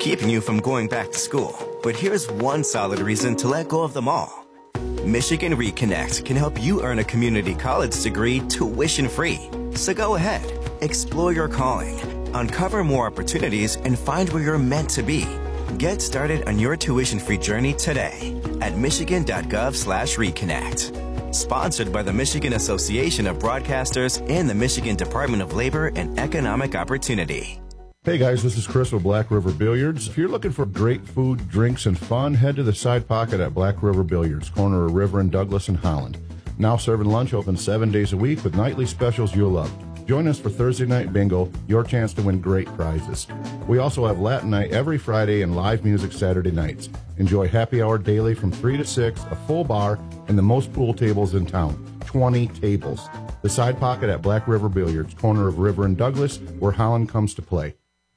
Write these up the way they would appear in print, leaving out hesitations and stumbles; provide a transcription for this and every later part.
keeping you from going back to school. But here's one solid reason to let go of them all. Michigan Reconnect can help you earn a community college degree tuition-free. So go ahead, explore your calling, uncover more opportunities, and find where you're meant to be. Get started on your tuition-free journey today at michigan.gov/reconnect. Sponsored by the Michigan Association of Broadcasters and the Michigan Department of Labor and Economic Opportunity. Hey guys, this is Chris with Black River Billiards. If you're looking for great food, drinks, and fun, head to the Side Pocket at Black River Billiards, corner of River and Douglas in Holland. Now serving lunch, open 7 days a week with nightly specials you'll love. Join us for Thursday Night Bingo, your chance to win great prizes. We also have Latin Night every Friday and live music Saturday nights. Enjoy happy hour daily from 3 to 6, a full bar, and the most pool tables in town, 20 tables. The Side Pocket at Black River Billiards, corner of River and Douglas, where Holland comes to play.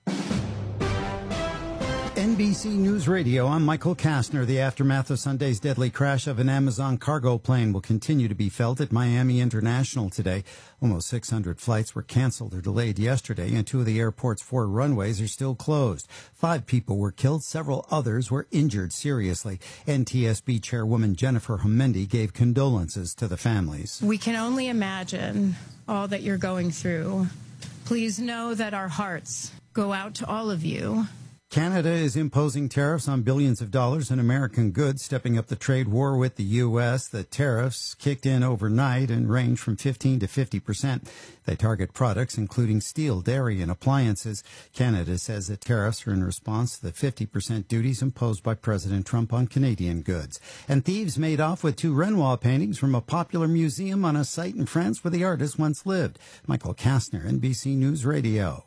NBC News Radio, I'm Michael Kastner. The aftermath of Sunday's deadly crash of an Amazon cargo plane will continue to be felt at Miami International today. Almost 600 flights were canceled or delayed yesterday, and 2 of the airport's 4 runways are still closed. 5 people were killed. Several others were injured seriously. NTSB Chairwoman Jennifer Homendy gave condolences to the families. We can only imagine all that you're going through. Please know that our hearts go out to all of you. Canada is imposing tariffs on billions of dollars in American goods, stepping up the trade war with the U.S. The tariffs kicked in overnight and range from 15% to 50%. They target products including steel, dairy, and appliances. Canada says the tariffs are in response to the 50% duties imposed by President Trump on Canadian goods. And thieves made off with 2 Renoir paintings from a popular museum on a site in France where the artist once lived. Michael Kastner, NBC News Radio.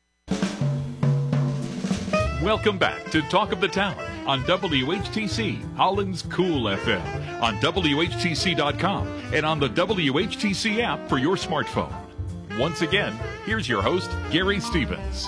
Welcome back to Talk of the Town on WHTC, Holland's Cool FM, on WHTC.com, and on the WHTC app for your smartphone. Once again, here's your host, Gary Stevens.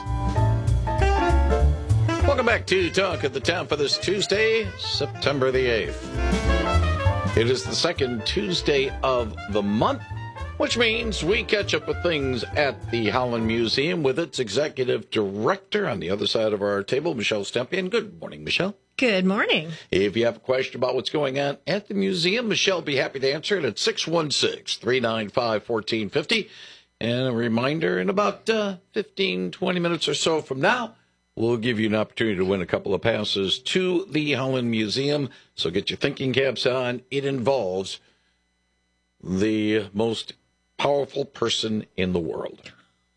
Welcome back to Talk of the Town for this Tuesday, September the 8th. It is the second Tuesday of the month, which means we catch up with things at the Holland Museum with its executive director on the other side of our table, Michelle Stempien. Good morning, Michelle. Good morning. If you have a question about what's going on at the museum, Michelle will be happy to answer it at 616-395-1450. And a reminder, in about 15, 20 minutes or so from now, we'll give you an opportunity to win a couple of passes to the Holland Museum. So get your thinking caps on. It involves the most powerful person in the world.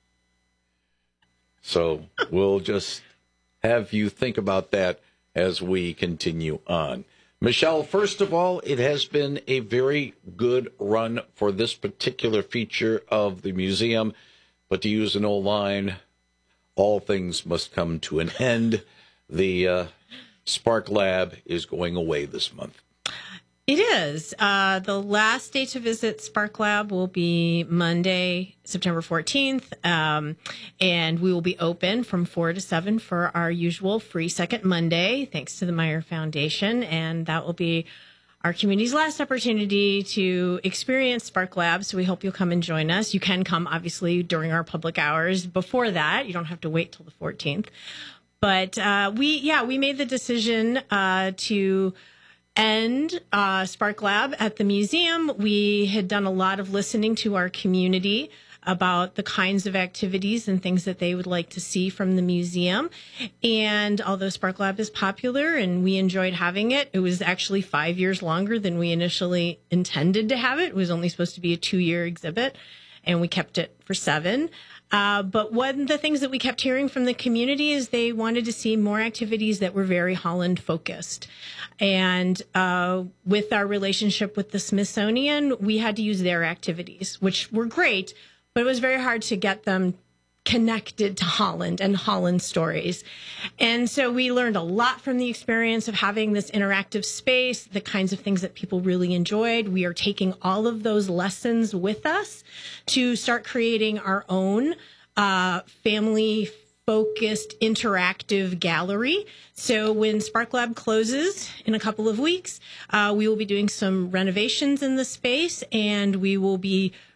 So we'll just have you think about that as we continue on. Michelle, first of all, it has been a very good run for this particular feature of the museum. But to use an old line, all things must come to an end. The Spark Lab is going away this month. It is. The last day to visit Spark Lab will be Monday, September 14th, and we will be open from 4 to 7 for our usual free second Monday, thanks to the Meyer Foundation, and that will be our community's last opportunity to experience Spark Lab, so we hope you'll come and join us. You can come, obviously, during our public hours. Before that, you don't have to wait till the 14th. But we made the decision to end Spark Lab at the museum. We had done a lot of listening to our community about the kinds of activities and things that they would like to see from the museum. And although Spark Lab is popular and we enjoyed having it, it was actually 5 years longer than we initially intended to have it. It was only supposed to be a 2-year exhibit, and we kept it for 7. But one of the things that we kept hearing from the community is they wanted to see more activities that were very Holland focused. And with our relationship with the Smithsonian, we had to use their activities, which were great, but it was very hard to get them connected to Holland and Holland stories. And so we learned a lot from the experience of having this interactive space, the kinds of things that people really enjoyed. We are taking all of those lessons with us to start creating our own family-focused interactive gallery. So when Spark Lab closes in a couple of weeks, we will be doing some renovations in the space, and we will be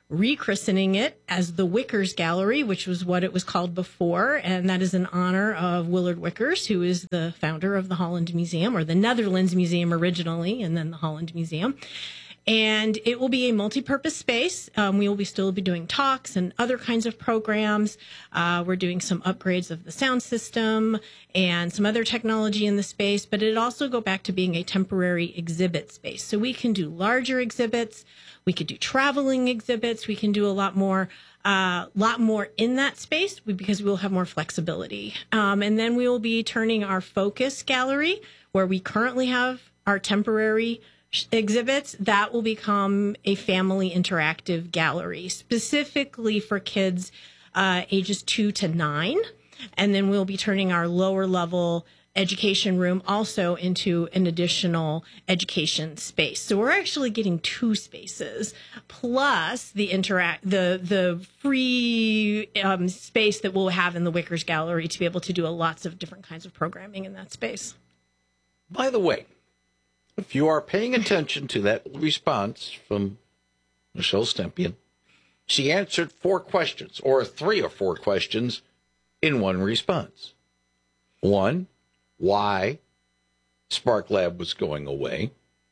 rechristening it as the Wickers Gallery, which was what it was called before. And that is in honor of Willard Wickers, who is the founder of the Holland Museum, or the Netherlands Museum originally, and then the Holland Museum. And it will be a multi-purpose space. We will still be doing talks and other kinds of programs. We're doing some upgrades of the sound system and some other technology in the space, but it also go back to being a temporary exhibit space. So we can do larger exhibits. We could do traveling exhibits. We can do a lot more in that space because we will have more flexibility. And then we will be turning our focus gallery, where we currently have our temporary exhibits, that will become a family interactive gallery specifically for kids ages 2 to 9. And then we'll be turning our lower level education room also into an additional education space. So we're actually getting 2 spaces plus the free space that we'll have in the Wickers Gallery to be able to do lots of different kinds of programming in that space. By the way, if you are paying attention to that response from Michelle Stempien, she answered 4 questions, or 3 or 4 questions in one response. 1, why Spark Lab was going away.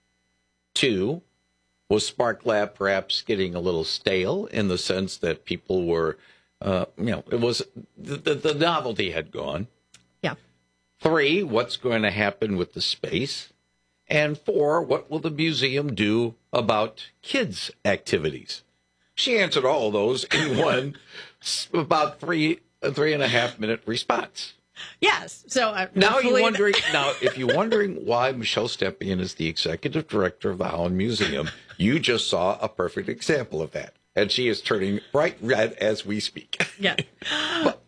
2, was Spark Lab perhaps getting a little stale in the sense that people were, it was the novelty had gone. Yeah. 3, what's going to happen with the space? And 4, what will the museum do about kids' activities? She answered all of those in one about 3.5 minute response. Yes. So now you're wondering. Now, if you're wondering why Michelle Stempien is the executive director of the Holland Museum, you just saw a perfect example of that, and she is turning bright red as we speak. Yeah. But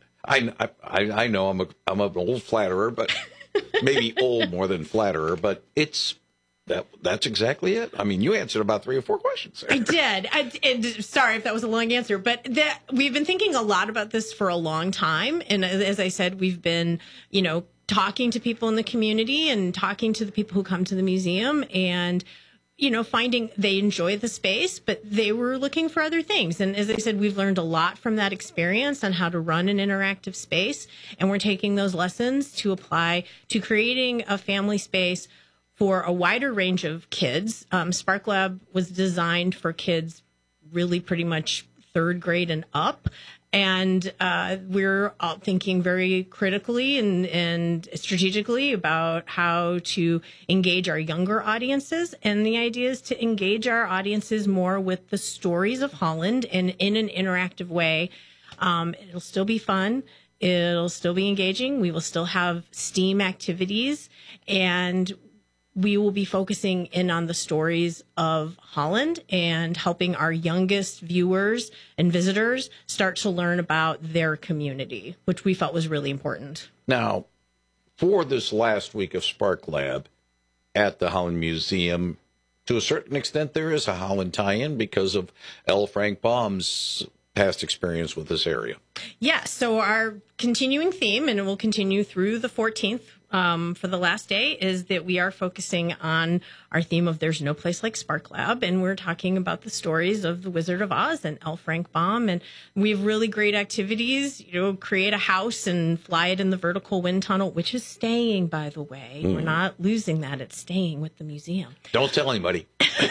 I know I'm an old flatterer, but. Maybe old more than flatterer, but that's exactly it. I mean, you answered about 3 or 4 questions there. I did. Sorry if that was a long answer, but we've been thinking a lot about this for a long time. And as I said, we've been, talking to people in the community and talking to the people who come to the museum and, finding they enjoy the space, but they were looking for other things. And as I said, we've learned a lot from that experience on how to run an interactive space. And we're taking those lessons to apply to creating a family space for a wider range of kids. Spark Lab was designed for kids really pretty much 3rd grade and up. And we're thinking very critically and strategically about how to engage our younger audiences. And the idea is to engage our audiences more with the stories of Holland and in an interactive way. It'll still be fun. It'll still be engaging. We will still have STEAM activities, and we will be focusing in on the stories of Holland and helping our youngest viewers and visitors start to learn about their community, which we felt was really important. Now, for this last week of Spark Lab at the Holland Museum, to a certain extent, there is a Holland tie-in because of L. Frank Baum's past experience with this area. Yeah, so our continuing theme, and it will continue through the 14th, for the last day, is that we are focusing on our theme of There's No Place Like Spark Lab, and we're talking about the stories of the Wizard of Oz and L. Frank Baum, and we have really great activities, create a house and fly it in the vertical wind tunnel, which is staying, by the way. We're not losing that. It's staying with the museum. Don't tell anybody.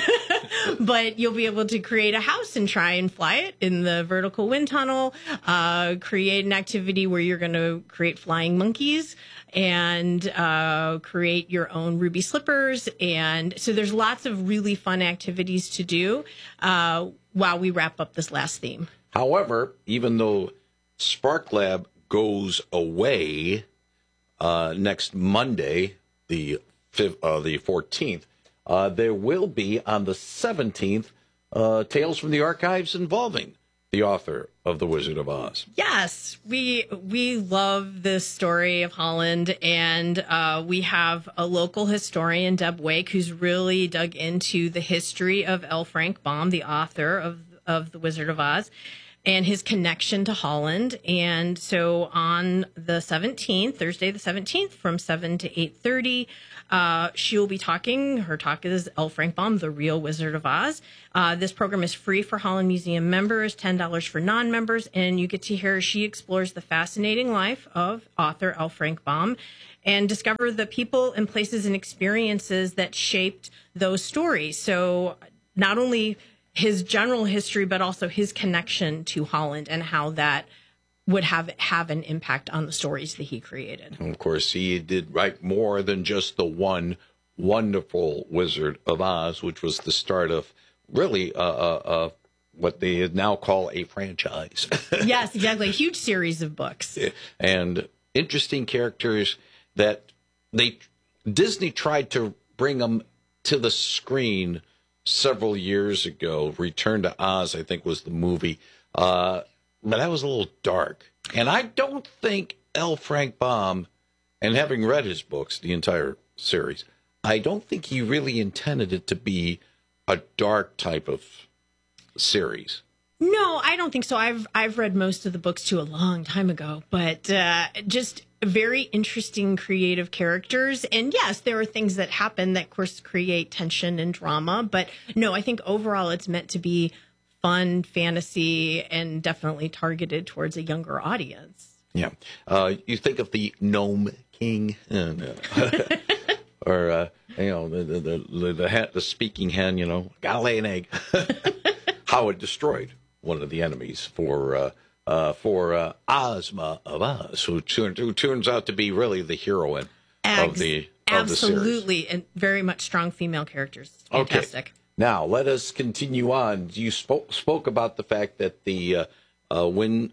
But you'll be able to create a house and try and fly it in the vertical wind tunnel, create an activity where you're going to create flying monkeys and create your own ruby slippers. And so there's lots of really fun activities to do while we wrap up this last theme. However, even though Spark Lab goes away next Monday, the 14th, there will be on the 17th Tales from the Archives involving the author of The Wizard of Oz. Yes, we love this story of Holland, and we have a local historian, Deb Wake, who's really dug into the history of L. Frank Baum, the author of The Wizard of Oz. and his connection to Holland. And so on the 17th, Thursday the 17th, from 7 to 8:30, she will be talking. Her talk is L. Frank Baum, The Real Wizard of Oz. This program is free for Holland Museum members, $10 for non-members, and you get to hear she explores the fascinating life of author L. Frank Baum and discover the people and places and experiences that shaped those stories. So not only his general history, but also his connection to Holland and how that would have an impact on the stories that he created. And of course, he did write more than just the one wonderful Wizard of Oz, which was the start of really what they now call a franchise. Yes, exactly. A huge series of books. And interesting characters that Disney tried to bring them to the screen several years ago. Return to Oz, I think, was the movie. But that was a little dark. And I don't think L. Frank Baum, and having read his books, the entire series, I don't think he really intended it to be a dark type of series. No, I don't think so. I've read most of the books too a long time ago, but just very interesting, creative characters. And yes, there are things that happen that, of course, create tension and drama. But no, I think overall it's meant to be fun, fantasy, and definitely targeted towards a younger audience. Yeah. You think of the Gnome King, or the speaking hen. Gotta lay an egg. How it destroyed one of the enemies for Ozma of Oz, who turns out to be really the heroine of the absolutely, series. And very much strong female characters. It's fantastic. Okay. Now let us continue on. You spoke about the fact that the wind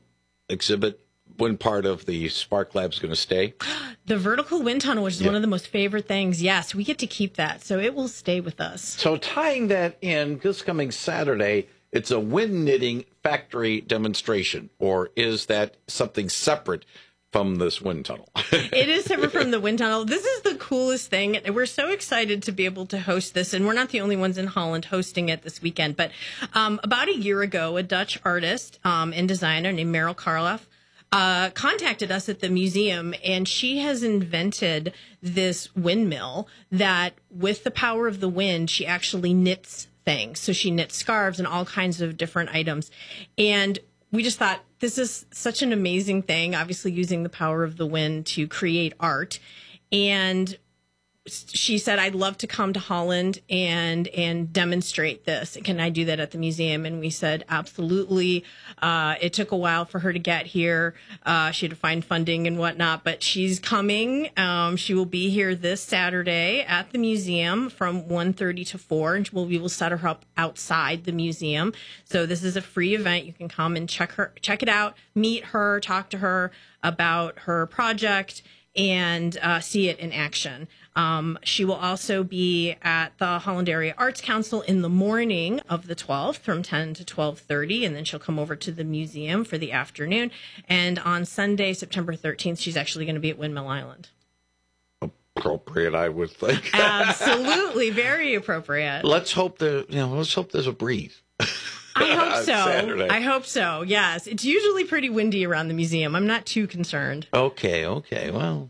part of the Spark Lab is going to stay. The vertical wind tunnel, which is one of the most favorite things. Yes, we get to keep that, so it will stay with us. So tying that in, this coming Saturday, it's a wind knitting factory demonstration, or is that something separate from this wind tunnel? It is separate from the wind tunnel. This is the coolest thing. We're so excited to be able to host this, and we're not the only ones in Holland hosting it this weekend. But about a year ago, a Dutch artist and designer named Meryl Karloff contacted us at the museum, and she has invented this windmill that, with the power of the wind, she actually knits things. So she knits scarves and all kinds of different items. And we just thought, this is such an amazing thing, obviously using the power of the wind to create art. And she said, I'd love to come to Holland and demonstrate this. Can I do that at the museum? And we said, absolutely. It took a while for her to get here. She had to find funding and whatnot, but she's coming. She will be here this Saturday at the museum from 1:30 to 4, and we will set her up outside the museum. So this is a free event. You can come and check it out, meet her, talk to her about her project, and see it in action. She will also be at the Holland Area Arts Council in the morning of the 12th from 10 to 12:30, and then she'll come over to the museum for the afternoon. And on Sunday, September 13th, she's actually going to be at Windmill Island. Appropriate, I would think. Absolutely, very appropriate. Let's hope there's a breeze. I hope so. Saturday. I hope so. Yes, it's usually pretty windy around the museum. I'm not too concerned. Okay. Well,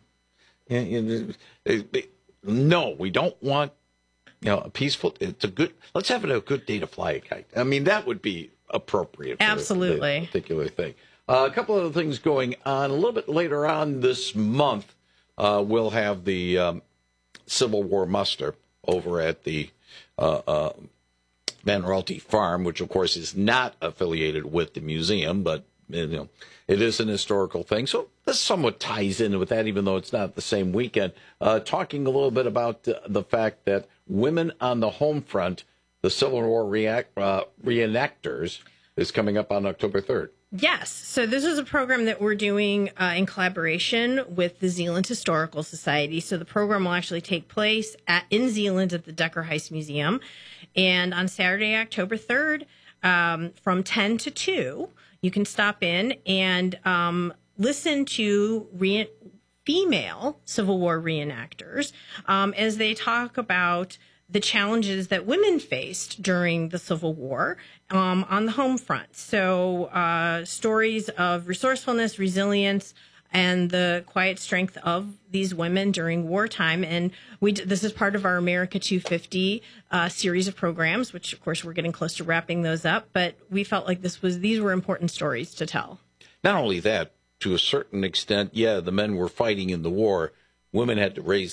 no, we don't want a peaceful. Let's have a good day to fly a kite. I mean, that would be appropriate. For absolutely, the particular thing. A couple of other things going on a little bit later on this month. We'll have the Civil War muster over at the Van Raalte Farm, which of course is not affiliated with the museum, but it is an historical thing. So this somewhat ties in with that, even though it's not the same weekend. Talking a little bit about the fact that Women on the Home Front, the Civil War reenactors, is coming up on October 3rd. Yes. So this is a program that we're doing in collaboration with the Zeeland Historical Society. So the program will actually take place in Zeeland at the Decker Heist Museum. And on Saturday, October 3rd, from 10 to 2, you can stop in and listen to female Civil War reenactors as they talk about the challenges that women faced during the Civil War on the home front. So stories of resourcefulness, resilience, and the quiet strength of these women during wartime. And this is part of our America 250 series of programs, which, of course, we're getting close to wrapping those up. But we felt like these were important stories to tell. Not only that, to a certain extent, the men were fighting in the war. Women had to raise